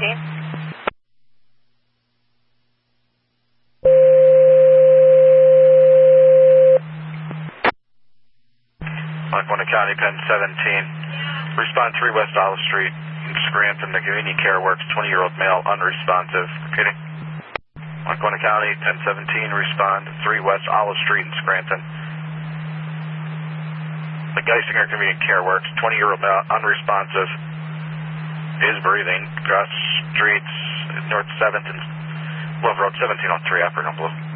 Lackawanna County, Penn 17. Respond 3 West Olive Street in Scranton. The Community Care Works, 20-year-old male, unresponsive. Repeating. Lackawanna County, Penn 17. Respond 3 West Olive Street in Scranton. The Geisinger Community Care Works, 20-year-old male, unresponsive. Is breathing. Cross streets, North 7th and Love Road 1703, operating on blue.